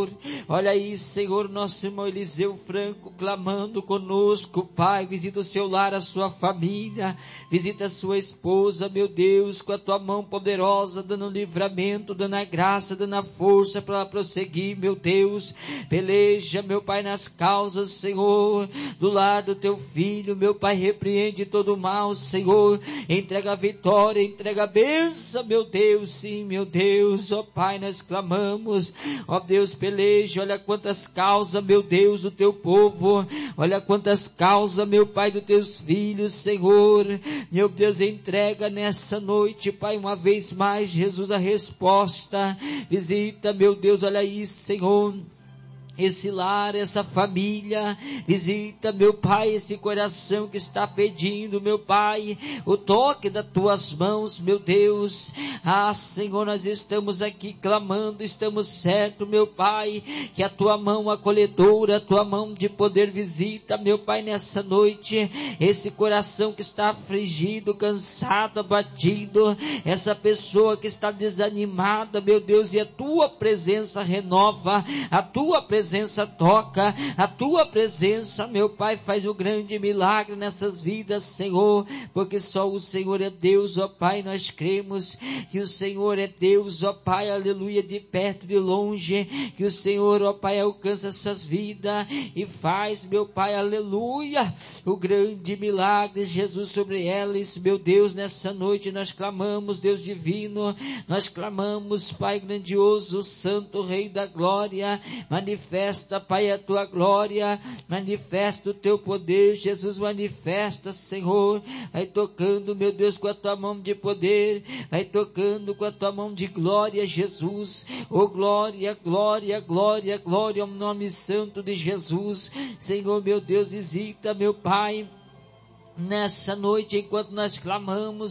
Senhor. Olha aí, Senhor, nosso irmão Eliseu Franco clamando conosco, Pai. Visita o seu lar, a sua família, visita a sua esposa, meu Deus, com a tua mão poderosa, dando livramento, dando a graça, dando a força para prosseguir, meu Deus. Peleja, meu Pai, nas causas, Senhor, do lar do teu filho, meu Pai, repreende todo o mal, Senhor. Entrega a vitória, entrega a bênção, meu Deus, sim, meu Deus. Ó Pai, nós clamamos, ó Deus, peleja. Olha quantas causas, meu Deus, do teu povo. Olha quantas causas, meu Pai, dos teus filhos, Senhor. Meu Deus, entrega nessa noite, Pai, uma vez mais, Jesus, a resposta. Visita, meu Deus, olha isso, Senhor, esse lar, essa família. Visita, meu Pai, esse coração que está pedindo, meu Pai, o toque das tuas mãos, meu Deus. Ah, Senhor, nós estamos aqui clamando, estamos certos, meu Pai, que a tua mão acolhedora, a tua mão de poder visita, meu Pai, nessa noite, esse coração que está afligido, cansado, abatido, essa pessoa que está desanimada, meu Deus, e a tua presença renova, a tua presença toca, a tua presença, meu Pai, faz o grande milagre nessas vidas, Senhor, porque só o Senhor é Deus, ó Pai. Nós cremos que o Senhor é Deus, ó Pai, aleluia, de perto, de longe, que o Senhor, ó Pai, alcança essas vidas e faz, meu Pai, aleluia, o grande milagre, Jesus, sobre elas, meu Deus. Nessa noite nós clamamos, Deus divino, nós clamamos, Pai grandioso, Santo, Rei da Glória, manifesta, Pai, a tua glória, manifesta o teu poder, Jesus, manifesta, Senhor, vai tocando, meu Deus, com a tua mão de poder, vai tocando com a tua mão de glória, Jesus. Oh, glória, glória, glória, glória ao nome santo de Jesus. Senhor, meu Deus, visita, meu Pai, nessa noite, enquanto nós clamamos,